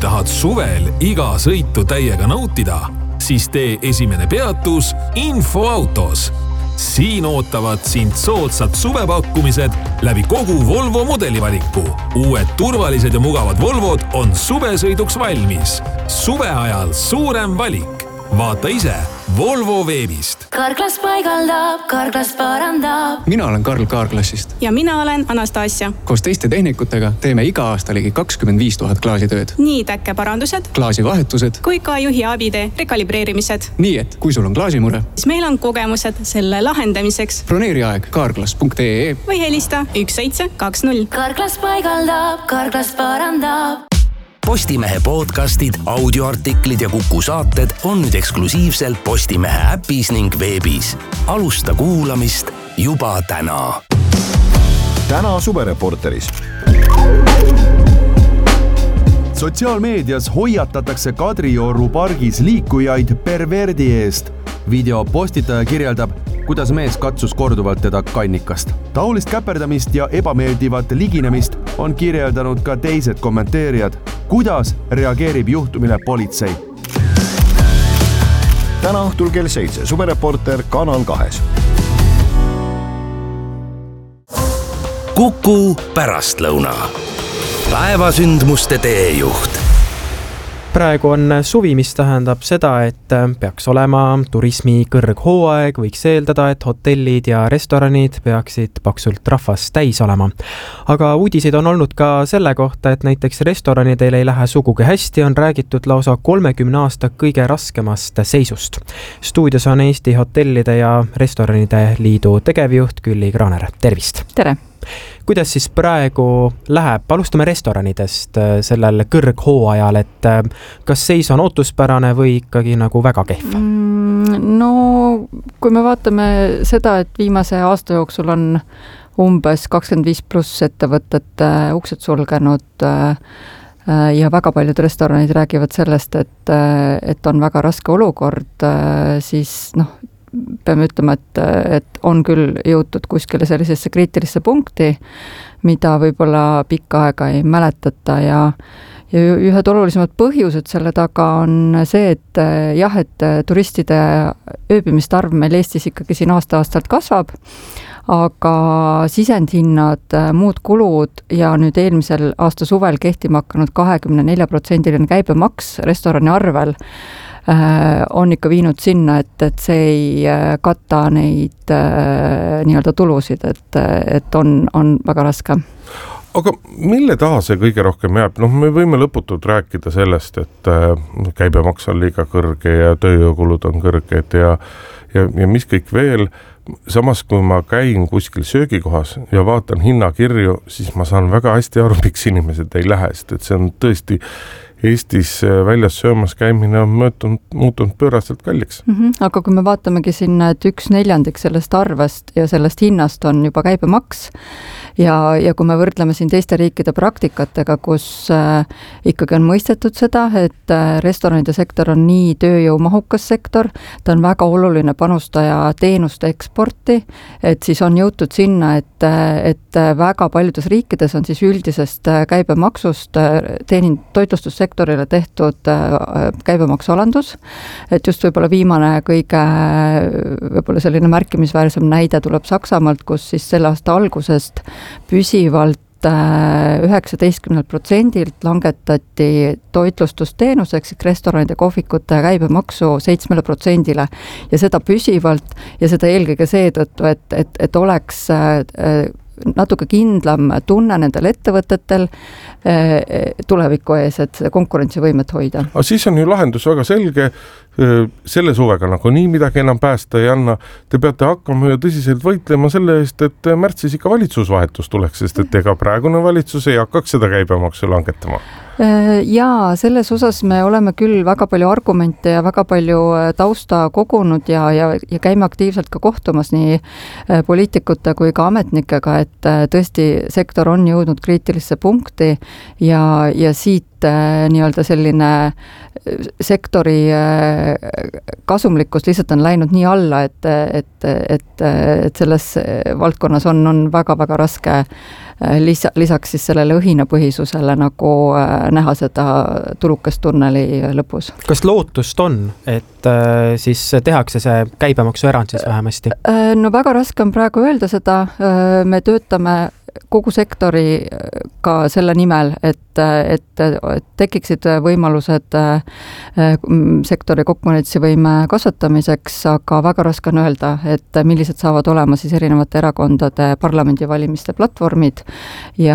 tahad suvel iga sõitu täiega nautida, siis tee esimene peatus Infoautos. Siin ootavad sind soodsad suvepakkumised läbi kogu Volvo modelivaliku. Uued turvalised ja mugavad Volvod on suvesõiduks valmis. Suve ajal suurem valik. Vaata ise Volvo veebist. Karklas paigaldab, Karklas parandab. Mina olen Karl Kaarklassist. Ja mina olen Anastasia. Koos teiste tehnikutega teeme iga aasta ligi 25 000 klaasitööd. Nii täkkeparandused, klaasivahetused kui ka juhi abide rekalibreerimised. Nii et kui sul on klaasimure, siis meil on kogemused selle lahendamiseks. Broneeri aeg karklas.ee või helista 1720. Karklas paigaldab, Karklas parandab. Postimehe podcastid, audioartiklid ja Kuku saated on nüüd eksklusiivselt Postimehe äpis ning veebis. Alusta kuulamist juba täna. Täna suvereporteris. Sotsiaalmeedias hoiatatakse Kadrioru pargis liikujaid perverdi eest. Video postitaja kirjeldab, kuidas mees katsus korduvalt teda kannikast. Taolist käperdamist ja ebameeldivat liginemist on kirjeldanud ka teised kommenteerijad. Kuidas reageerib juhtumile politsei? Täna õhtul kell 7. Suvereporter Kanal 2. Kuku pärastlõuna. Päevasündmuste teejuht. Praegu on suvi, mis tähendab seda, et peaks olema turismi kõrghooaeg, võiks eeldada, et hotellid ja restoranid peaksid paksult rahvast täis olema. Aga uudiseid on olnud ka selle kohta, et näiteks restoranidel ei lähe sugugi hästi, on räägitud lausa 30 aasta kõige raskemast seisust. Stuudios on Eesti Hotellide ja Restoranide Liidu tegevjuht Külli Kraaner. Tervist! Tere! Kuidas siis praegu läheb? Alustame restoranidest sellel kõrghooajal, et kas seis on ootuspärane või ikkagi nagu väga kehv? No, kui me vaatame seda, et viimase aasta jooksul on umbes 25+ ettevõtete uksed sulgenud ja väga paljud restoranid räägivad sellest, et on väga raske olukord, siis peame ütlema, et on küll jõutud kuskile sellisesse kriitilisse punkti, mida võib-olla pikka aega ei mäletata ja ühed olulisemad põhjused selle taga on see, et turistide ööbimiste arv meil Eestis ikkagi siin aasta-aastalt kasvab, aga sisendhinnad, muud kulud ja nüüd eelmisel aasta suvel kehtima hakanud 24% käibemaks restorani arvel on ikka viinud sinna, et see ei kata neid nii-öelda tulusid, et on väga raske. Aga mille taha see kõige rohkem jääb? Me võime lõputult rääkida sellest, et käibemaks on liiga kõrge ja tööjõukulud on kõrged ja mis kõik veel. Samas, kui ma käin kuskil söögikohas ja vaatan hinnakirju, siis ma saan väga hästi aru, miks inimesed ei lähe, sest et see on tõesti Eestis väljas söömas käimine on muutunud pööraselt kalliks. Aga kui me vaatamegi sinna, et 1/4 sellest arvest ja sellest hinnast on juba käibemaks ja kui me võrdleme siin teiste riikide praktikatega, kus ikkagi on mõistetud seda, et restoranide sektor on nii tööjõumahukas sektor, ta on väga oluline panustaja teenuste eksporti, et siis on jõutud sinna, et väga paljudes riikides on siis üldisest käibemaksust toitlustussektorile tehtud käibemaksualandus, et just võib-olla viimane kõige võib-olla selline märkimisväärsem näide tuleb Saksamaalt, kus siis selle aasta algusest püsivalt 19% langetati toitlustusteenuseks restoranide kohvikute käibemaksu 7% ja seda püsivalt ja seda eelkõige seetõttu, et oleks natuke kindlam tunne nendel ettevõtetel tuleviku ees, et konkurentsivõimet hoida. Aga siis on ju lahendus väga selge, selle suvega nagu nii midagi enam päästa ei anna. Te peate hakkama tõsiselt võitlema selle eest, et märtsis ikka valitsusvahetus tuleks, sest et ega praegune valitsus ei hakkaks seda käibemaksu langetama. Jaa, selles osas me oleme küll väga palju argumente ja väga palju tausta kogunud ja käime aktiivselt ka kohtumas nii poliitikute kui ka ametnikega, et tõesti sektor on jõudnud kriitilisse punkti ja siit nii-öelda selline sektori kasumlikkus lihtsalt on läinud nii alla, et selles valdkonnas on väga-väga raske lisaks siis sellele õhinapõhisusele nagu näha seda tulukest tunneli lõpus. Kas lootust on, et siis tehakse see käibemaksuerand siis vähemasti? No väga raske on praegu öelda seda, me töötame kogu sektori ka selle nimel, et tekiksid võimalused sektori konkurentsivõime kasvatamiseks, aga väga raske on öelda, et millised saavad olema siis erinevate erakondade parlamendivalimiste platvormid ja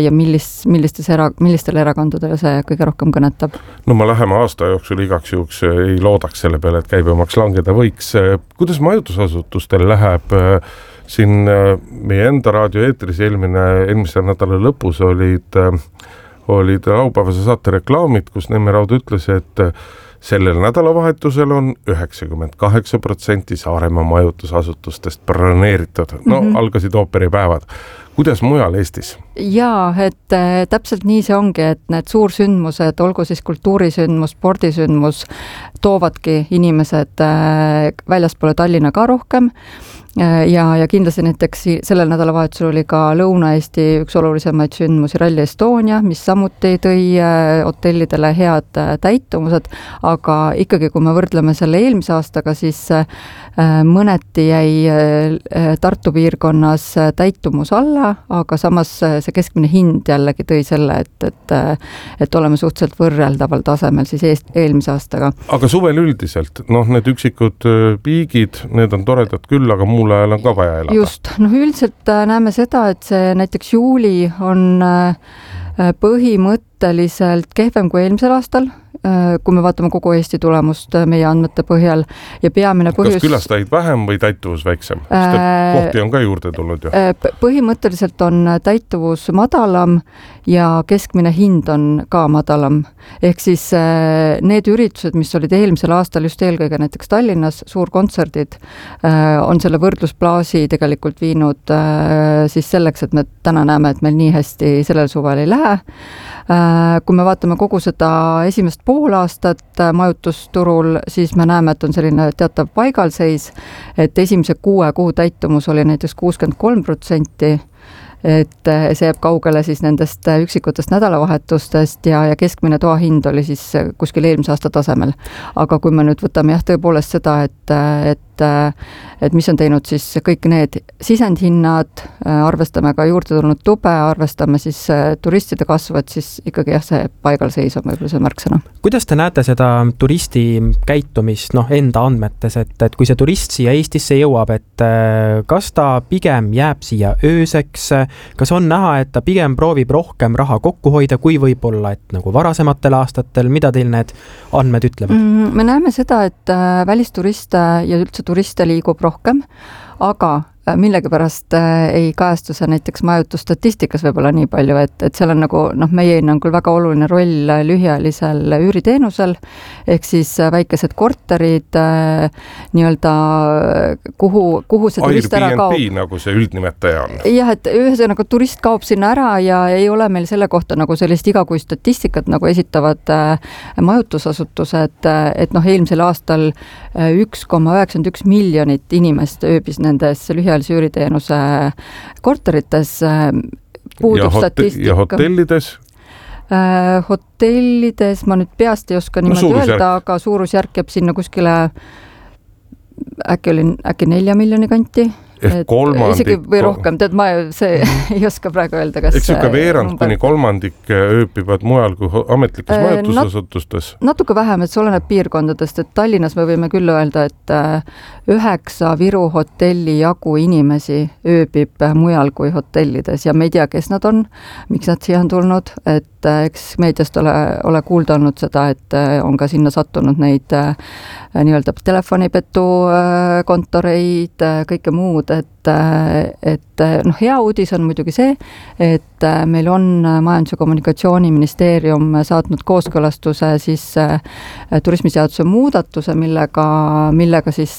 millistele erakondadele see kõige rohkem kõnetab. No ma läheme aasta jooksul igaks juhuks ei loodaks selle peale, et käibemaks langeda võiks. Kuidas majutusasutustel läheb? Siin meie enda raadioeetris eelmise nädala lõpus olid laupäevase saate reklaamid, kus Neeme Raud ütles, et sellel nädalavahetusel on 98% Saaremaa majutusasutustest broneeritud. No, algasid ooperipäevad. Kuidas mujal Eestis? Jaa, et täpselt nii see ongi, et need suursündmused, olgu siis kultuurisündmus, spordisündmus, toovadki inimesed väljaspoole Tallinna ka rohkem. Ja kindlasti näiteks sellel nädalavahetusel oli ka Lõuna-Eesti üks olulisemaid sündmusi Rally Estonia, mis samuti tõi hotellidele head täitumused, aga ikkagi kui me võrdleme selle eelmise aastaga, siis mõneti jäi Tartu piirkonnas täitumus alla, aga samas see keskmine hind jällegi tõi selle, et oleme suhteliselt võrreldaval tasemel siis eelmise aastaga. Aga suvel üldiselt, need üksikud piigid, need on toredad küll, aga muul ajal on ka vaja elada. Just, üldiselt näeme seda, et see näiteks juuli on põhimõtteliselt kehvem kui eelmisel aastal, kui me vaatame kogu Eesti tulemust meie andmete põhjal ja peamine põhjus... Kas külastajaid vähem või täituvus väiksem? Kohti on ka juurde tulnud ju. Põhimõtteliselt on täituvus madalam ja keskmine hind on ka madalam. Ehk siis need üritused, mis olid eelmisel aastal just eelkõige näiteks Tallinnas, suurkontserdid, on selle võrdlusplaasi tegelikult viinud siis selleks, et me täna näeme, et meil nii hästi sellel suvel ei lähe. Kui me vaatame kogu seda esimest poolaastat majutusturul, siis me näeme, et on selline teatav paigalseis, et esimese 6 kuu täitumus oli näiteks 63%, et see jääb kaugele siis nendest üksikutest nädalavahetustest ja keskmine toahind oli siis kuskil eelmise aasta tasemel. Aga kui me nüüd võtame tõepoolest seda, et mis on teinud siis kõik need sisendhinnad, arvestame ka juurde tulnud tube, arvestame siis turistide kasvu, et siis ikkagi see paigalseis on võib-olla see märksõna. Kuidas te näete seda turisti käitumist enda andmetes, et kui see turist siia Eestisse jõuab, et kas ta pigem jääb siia ööseks, kas on näha, et ta pigem proovib rohkem raha kokku hoida, kui võib-olla, et nagu varasematel aastatel, mida teil need andmed ütlevad? Me näeme seda, et välisturiste ja üldse turiste liigub rohkem, aga millegipärast ei kajastu see näiteks majutusstatistikas võib-olla nii palju, et seal on nagu meie hinnangul väga oluline roll lühiajalisel üüriteenusel, ehk siis väikesed korterid nii-öelda kuhu see turist ära kaob. Airbnb nagu see üldnimetaja on. Jah, et ühesõnaga turist kaob sinna ära ja ei ole meil selle kohta nagu sellist igakuist statistikat nagu esitavad majutusasutused, et eelmisel aastal 1,91 miljonit inimest ööbis nendes lühiajalise üüriteenuse korterites, puudub statistika. Ja hotellides? Hotellides ma nüüd peast ei oska niimoodi öelda, aga suurusjärk jääb sinna kuskile äkki 4 miljoni kanti. Isegi või rohkem, ma ei oska praegu öelda, kas... Eks siuke veerand kuni kolmandik ööpivad mujal kui ametlikes majutusasutustes? Natuke vähem, et see oleneb piirkondadest, et Tallinnas me võime küll öelda, et 9 Viru hotelli jagu inimesi ööbib mujal kui hotellides ja me ei tea, kes nad on, miks nad siia on tulnud, et eks meediast ole kuulda olnud seda, et on ka sinna sattunud neid nii-öelda telefonipetu kontoreid, kõike muud, et hea uudis on muidugi see, et et meil on Majandus- ja Kommunikatsiooniministeerium saatnud kooskõlastuse siis turismiseaduse muudatuse, millega siis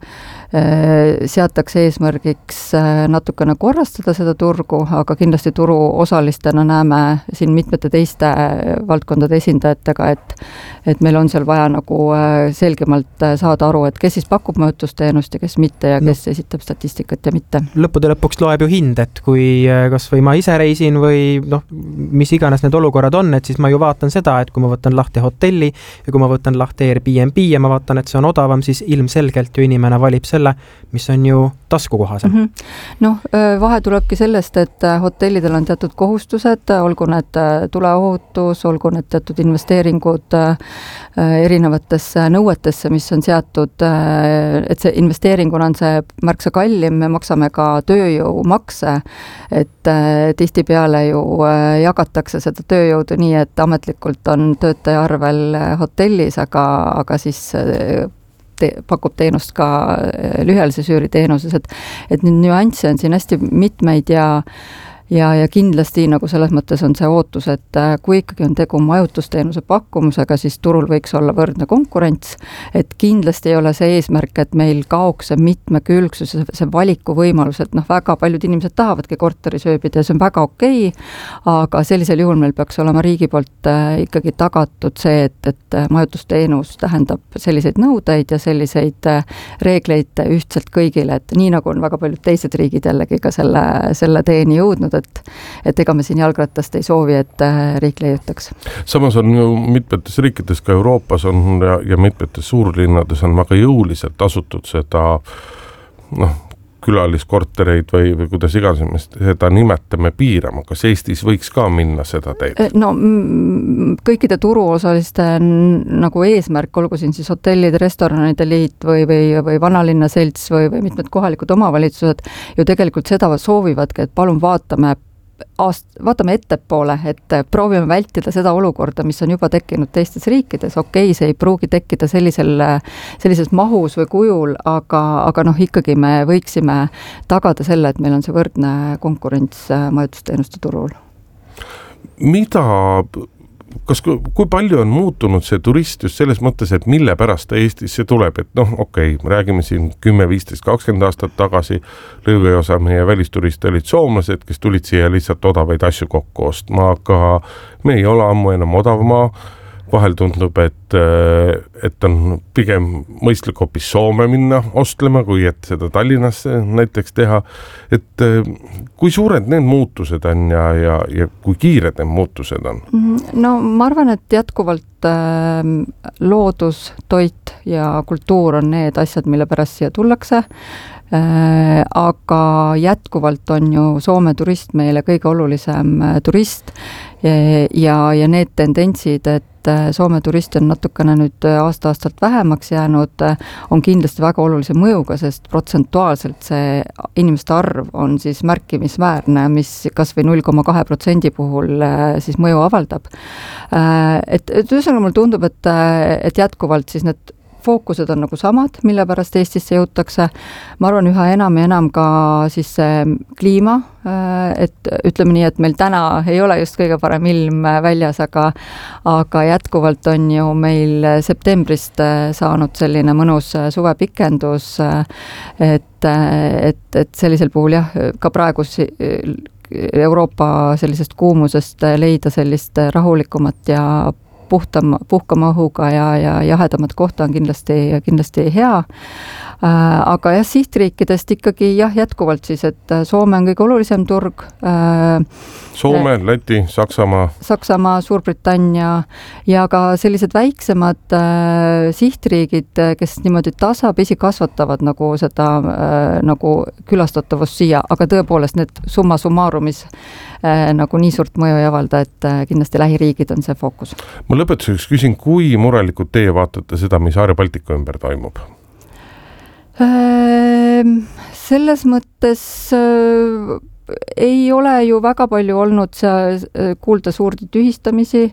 seatakse eesmärgiks natukene korrastada seda turgu, aga kindlasti turu osalistena näeme siin mitmete teiste valdkondade esindajatega, et meil on seal vaja nagu selgemalt saada aru, et kes siis pakub mõjutusteenust ja kes mitte ja kes esitab statistikat ja mitte. Lõppude lõpuks loeb ju hind, et kui kas või ma ise reisin või mis iganes need olukorrad on, et siis ma ju vaatan seda, et kui ma võtan lahti hotelli ja kui ma võtan lahti Airbnb ja ma vaatan, et see on odavam, siis ilmselgelt ju inimene valib selle, mis on ju taskukohasem. Vahe tulebki sellest, et hotellidel on teatud kohustused, olgu need tuleohutus, olgu need teatud investeeringud erinevatesse nõuetesse, mis on seatud, et see investeeringuna on see märksa kallim, me maksame ka tööjõumakse, et tihtipeale ju jagatakse seda tööjõudu nii, et ametlikult on töötaja arvel hotellis, aga siis pakub teenust ka lühiajalise süüri teenuses, et nüüd nüansse on siin hästi mitmeid ja kindlasti nagu selles mõttes on see ootus, et kui ikkagi on tegu majutusteenuse pakkumusega, siis turul võiks olla võrdne konkurents, et kindlasti ei ole see eesmärk, et meil kaoks see mitmekülgsus, see valikuvõimalus, et väga paljud inimesed tahavadki korteris ööbida ja see on väga okei, aga sellisel juhul meil peaks olema riigi poolt ikkagi tagatud see, et majutusteenus tähendab selliseid nõudeid ja selliseid reegleid ühtselt kõigile, et nii nagu on väga paljud teised riigid jällegi ka selle teeni jõudnud, et ega me siin jalgratast ei soovi, et riik leiutaks. Samas on ju mitmetes riikides, ka Euroopas on ja mitmetes suurlinnades on väga jõuliselt asutud seda külaliskortereid või kuidas iganes seda nimetame piirama. Kas Eestis võiks ka minna seda teed? Kõikide turuosaliste nagu eesmärk, olgu siin siis hotellide, restoranide liit või vanalinna selts või mitmed kohalikud omavalitsused ju tegelikult seda soovivadki, et palun vaatame ettepoole, et proovime vältida seda olukorda, mis on juba tekkinud teistes riikides. Okei, see ei pruugi tekkida sellises mahus või kujul, aga ikkagi me võiksime tagada selle, et meil on see võrdne konkurents majutusteenuste turul. Kui palju on muutunud see turist just selles mõttes, et mille pärast ta Eestisse tuleb, et räägime siin 10, 15, 20 aastat tagasi, lõviosa meie välisturiste olid soomlased, kes tulid siia lihtsalt odavaid asju kokku ostma, aga me ei ole ammu enam odavmaa, vahel tundub, et on pigem mõistlik hoopis Soome minna ostlema, kui et seda Tallinnasse näiteks teha. Et kui suured need muutused on ja kui kiired need muutused on? Ma arvan, et jätkuvalt loodus, toit ja kultuur on need asjad, mille pärast siia tullakse. Aga jätkuvalt on ju Soome turist meile kõige olulisem turist ja need tendentsid, et Soome turist on natukene nüüd aasta-aastalt vähemaks jäänud, on kindlasti väga olulise mõjuga, sest protsentuaalselt see inimeste arv on siis märkimisväärne, mis kas või 0,2% puhul siis mõju avaldab. Et ühesõnaga mulle tundub, et jätkuvalt siis need fookused on nagu samad, mille pärast Eestisse jõutakse. Ma arvan üha enam ja enam ka siis kliima, et ütleme nii, et meil täna ei ole just kõige parem ilm väljas, aga jätkuvalt on ju meil septembrist saanud selline mõnus suvepikendus, et sellisel puhul ka praegu Euroopa sellisest kuumusest leida sellist rahulikumat ja puhkama õhuga ja jahedamat kohta on kindlasti hea. Aga sihtriikidest ikkagi jätkuvalt siis, et Soome on kõige olulisem turg. Soome, Läti, Saksamaa, Suurbritannia ja ka sellised väiksemad sihtriigid, kes niimoodi tasapisi kasvatavad nagu seda nagu külastatavust siia, aga tõepoolest need summa summarumis nagu nii suurt mõju ei avalda, et kindlasti lähiriigid on see fookus. Ma lõpetuseks küsin, kui murelikult teie vaatate seda, mis Aare Baltika ümber toimub? Selles mõttes ei ole ju väga palju olnud kuulda suurte tühistamisi,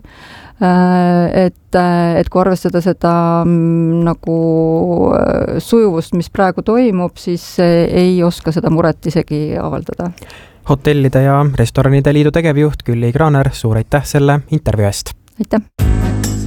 et kui arvestada seda nagu sujuvust, mis praegu toimub, siis ei oska seda muret isegi avaldada. hotellide ja restoranide liidu tegevjuht Külli Kraaner, suur aitäh selle intervjuu eest! aitäh!